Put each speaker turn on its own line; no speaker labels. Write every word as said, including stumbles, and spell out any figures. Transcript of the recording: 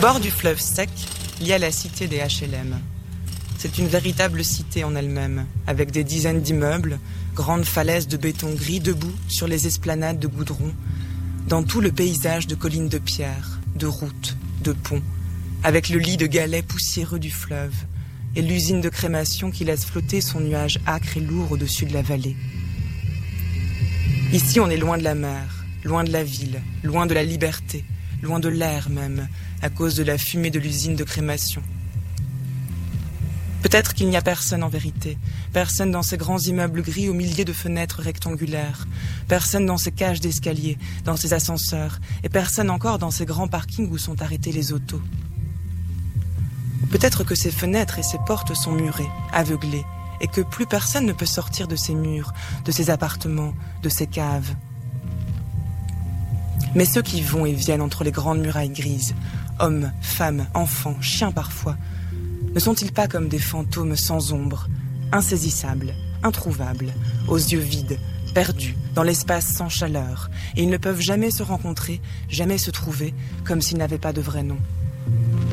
bord du fleuve sec, il y a la cité des H L M. C'est une véritable cité en elle-même, avec des dizaines d'immeubles, grandes falaises de béton gris debout sur les esplanades de goudron, dans tout le paysage de collines de pierre, de routes, de ponts, avec le lit de galets poussiéreux du fleuve et l'usine de crémation qui laisse flotter son nuage âcre et lourd au-dessus de la vallée. Ici, on est loin de la mer, loin de la ville, loin de la liberté, loin de l'air même, à cause de la fumée de l'usine de crémation. Peut-être qu'il n'y a personne en vérité, personne dans ces grands immeubles gris aux milliers de fenêtres rectangulaires, personne dans ces cages d'escalier, dans ces ascenseurs, et personne encore dans ces grands parkings où sont arrêtés les autos. Peut-être que ces fenêtres et ces portes sont murées, aveuglées, et que plus personne ne peut sortir de ces murs, de ces appartements, de ces caves. Mais ceux qui vont et viennent entre les grandes murailles grises, hommes, femmes, enfants, chiens parfois, ne sont-ils pas comme des fantômes sans ombre, insaisissables, introuvables, aux yeux vides, perdus, dans l'espace sans chaleur, et ils ne peuvent jamais se rencontrer, jamais se trouver, comme s'ils n'avaient pas de vrai nom.